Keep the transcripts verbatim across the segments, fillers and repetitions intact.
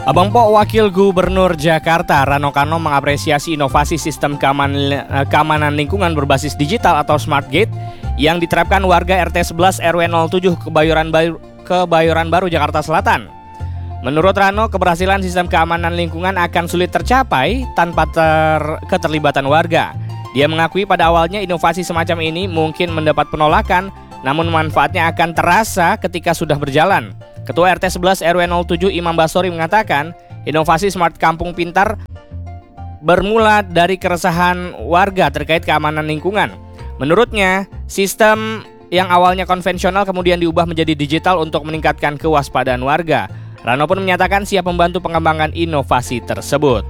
Abang Po, Wakil Gubernur Jakarta Rano Karno mengapresiasi inovasi sistem keamanan, keamanan lingkungan berbasis digital atau Smart Gate yang diterapkan warga R T sebelas R W nol tujuh Kebayoran Baru, Kebayoran Baru, Jakarta Selatan. Menurut Rano, keberhasilan sistem keamanan lingkungan akan sulit tercapai tanpa ter keterlibatan warga. Dia mengakui pada awalnya inovasi semacam ini mungkin mendapat penolakan, namun manfaatnya akan terasa ketika sudah berjalan. Ketua R T sebelas R W nol tujuh Imam Basori mengatakan, inovasi Smart Kampung Pintar bermula dari keresahan warga terkait keamanan lingkungan. Menurutnya, sistem yang awalnya konvensional kemudian diubah menjadi digital untuk meningkatkan kewaspadaan warga. Rano pun menyatakan siap membantu pengembangan inovasi tersebut.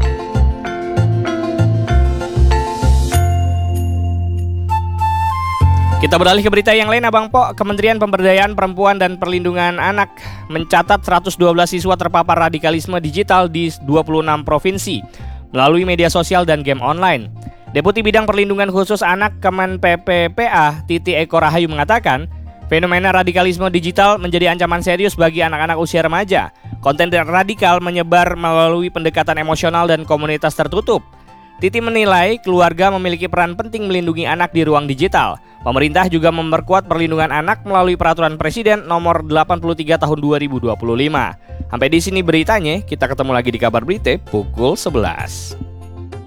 Kita beralih ke berita yang lain, Abang Po. Kementerian Pemberdayaan Perempuan dan Perlindungan Anak mencatat seratus dua belas siswa terpapar radikalisme digital di dua puluh enam provinsi melalui media sosial dan game online. Deputi Bidang Perlindungan Khusus Anak Kemen P P P A Titi Eko Rahayu mengatakan, fenomena radikalisme digital menjadi ancaman serius bagi anak-anak usia remaja. Konten radikal menyebar melalui pendekatan emosional dan komunitas tertutup. Titi menilai keluarga memiliki peran penting melindungi anak di ruang digital. Pemerintah juga memperkuat perlindungan anak melalui Peraturan Presiden Nomor delapan puluh tiga Tahun dua ribu dua puluh lima. Sampai di sini beritanya, kita ketemu lagi di Kabar Berita pukul sebelas.